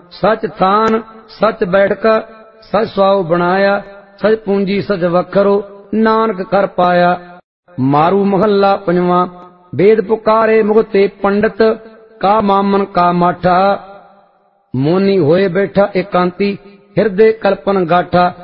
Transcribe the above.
सच थान सच बैठका सच स्वाऊ बनाया, सच पूंजी सच वखरो नानक कर पाया। मारू महला पंजवा। वेद पुकारे मुगते पंडित, का मामन का माठा। मोनी होए बैठा एकांती, हृदय कल्पन गाठा।